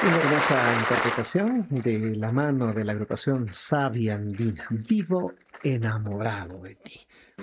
Una hermosa interpretación de la mano de la agrupación Savia Andina, Vivo enamorado de ti.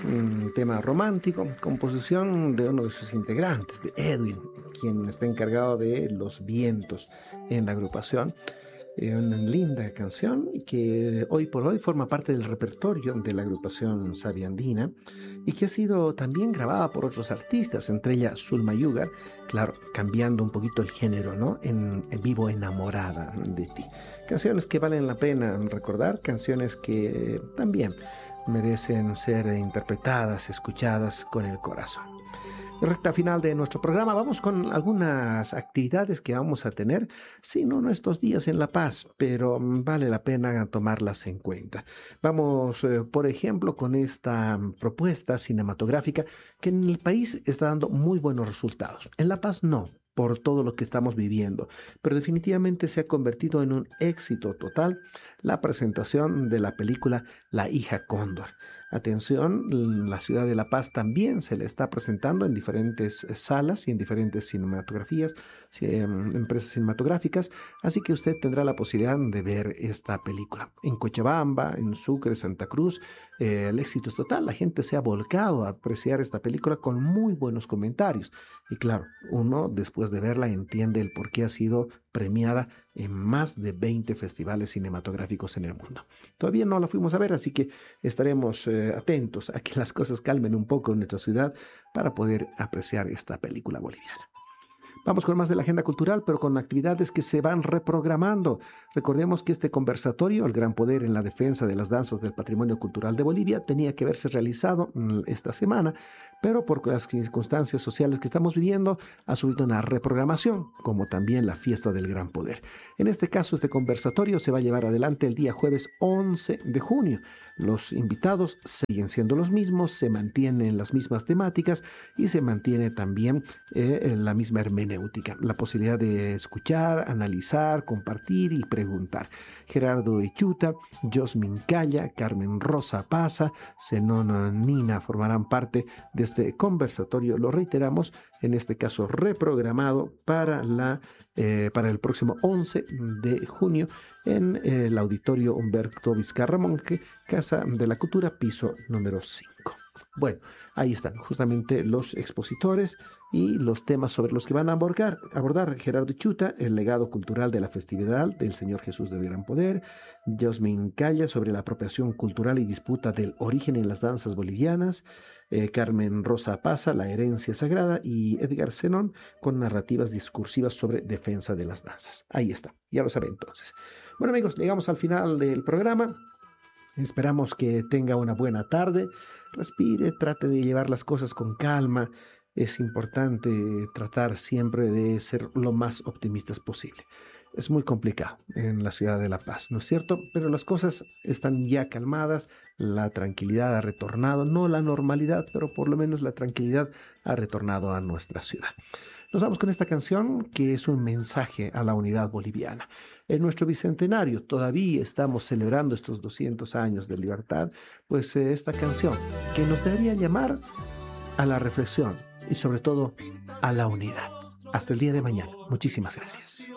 Un tema romántico, composición de uno de sus integrantes, de Edwin, quien está encargado de los vientos en la agrupación. Una linda canción que hoy por hoy forma parte del repertorio de la agrupación Savia Andina y que ha sido también grabada por otros artistas, entre ellas Zulma Yugar, claro, cambiando un poquito el género, ¿no? En Vivo enamorada de ti. Canciones que valen la pena recordar, canciones que también merecen ser interpretadas, escuchadas con el corazón. Recta final de nuestro programa, vamos con algunas actividades que vamos a tener, sí, no estos días en La Paz, pero vale la pena tomarlas en cuenta. Vamos, por ejemplo, con esta propuesta cinematográfica que en el país está dando muy buenos resultados. En La Paz no, por todo lo que estamos viviendo, pero definitivamente se ha convertido en un éxito total la presentación de la película La hija Cóndor. Atención, la ciudad de La Paz también se le está presentando en diferentes salas y en diferentes cinematografías, empresas cinematográficas, así que usted tendrá la posibilidad de ver esta película. En Cochabamba, en Sucre, Santa Cruz, el éxito es total, la gente se ha volcado a apreciar esta película con muy buenos comentarios. Y claro, uno después de verla entiende el por qué ha sido premiada en más de 20 festivales cinematográficos en el mundo. Todavía no la fuimos a ver, así que estaremos atentos a que las cosas calmen un poco en nuestra ciudad para poder apreciar esta película boliviana. Vamos con más de la agenda cultural, pero con actividades que se van reprogramando. Recordemos que este conversatorio, El Gran Poder en la Defensa de las Danzas del Patrimonio Cultural de Bolivia, tenía que haberse realizado esta semana, pero por las circunstancias sociales que estamos viviendo, ha subido una reprogramación, como también la Fiesta del Gran Poder. En este caso, este conversatorio se va a llevar adelante el día jueves 11 de junio. Los invitados siguen siendo los mismos, se mantienen las mismas temáticas y se mantiene también la misma hermenéutica, la posibilidad de escuchar, analizar, compartir y preguntar. Gerardo Echuta, Josmin Calla, Carmen Rosa Paza, Zenón Nina formarán parte de este conversatorio, lo reiteramos, en este caso reprogramado para el próximo 11 de junio en el Auditorio Humberto Vizcarra Monge, Casa de la Cultura, piso número 5. Bueno, ahí están justamente los expositores y los temas sobre los que van a abordar Gerardo Chuta, el legado cultural de la festividad del Señor Jesús del Gran Poder, Josmin Calla sobre la apropiación cultural y disputa del origen en las danzas bolivianas, Carmen Rosa Paza, la herencia sagrada, y Edgar Zenón con narrativas discursivas sobre defensa de las danzas. Ahí está, ya lo saben entonces. Bueno amigos, llegamos al final del programa. Esperamos que tenga una buena tarde, respire, trate de llevar las cosas con calma. Es importante tratar siempre de ser lo más optimistas posible. Es muy complicado en la ciudad de La Paz, ¿no es cierto? Pero las cosas están ya calmadas, la tranquilidad ha retornado, no la normalidad, pero por lo menos la tranquilidad ha retornado a nuestra ciudad. Nos vamos con esta canción que es un mensaje a la unidad boliviana. En nuestro bicentenario todavía estamos celebrando estos 200 años de libertad, pues esta canción que nos debería llamar a la reflexión y sobre todo a la unidad. Hasta el día de mañana. Muchísimas gracias.